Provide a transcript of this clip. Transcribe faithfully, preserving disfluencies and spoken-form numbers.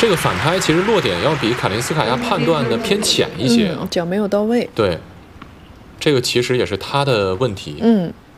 这个反拍其实落点要比卡林斯卡娅判断的偏浅一些， 嗯，脚没有到位。 对，这个其实也是他的问题。 嗯。